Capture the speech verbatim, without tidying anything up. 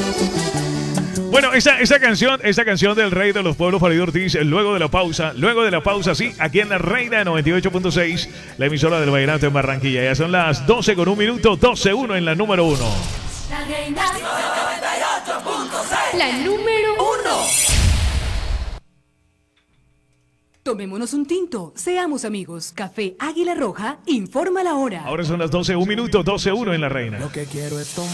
Bueno, esa, esa canción, esa canción del Rey de los Pueblos, Farid Ortiz, luego de la pausa, luego de la pausa, sí, aquí en la Reina noventa y ocho punto seis, la emisora del Vallenato en Barranquilla. Ya son las doce con un minuto, doce uno en la número uno. La Reina noventa y ocho punto seis, la número uno. Tomémonos un tinto, seamos amigos. Café Águila Roja, informa la hora. Ahora son las doce, un minuto, doce uno en la Reina. Lo que quiero es tomar.